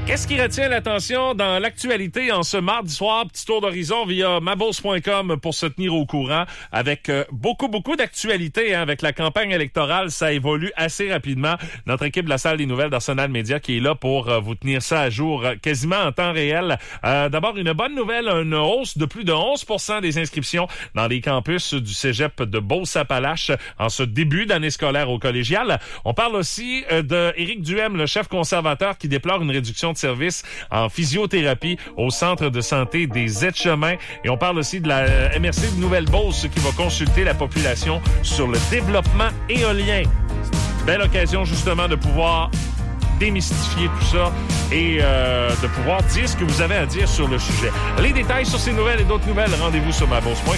Qu'est-ce qui retient l'attention dans l'actualité en ce mardi soir? Petit tour d'horizon via mabourse.com pour se tenir au courant avec beaucoup d'actualités. Avec la campagne électorale, ça évolue assez rapidement. Notre équipe de la salle des nouvelles d'Arsenal Média qui est là pour vous tenir ça à jour quasiment en temps réel. D'abord, une bonne nouvelle, une hausse de plus de 11% des inscriptions dans les campus du cégep de Beauce-Appalaches en ce début d'année scolaire au collégial. On parle aussi de Éric Duhem, le chef conservateur, qui déplore une réduction de services en physiothérapie au centre de santé des Aides-Chemins. Et on parle aussi de la MRC de Nouvelle-Beauce qui va consulter la population sur le développement éolien. Belle occasion justement de pouvoir démystifier tout ça et de pouvoir dire ce que vous avez à dire sur le sujet. Les détails sur ces nouvelles et d'autres nouvelles, rendez-vous sur mabourse.com.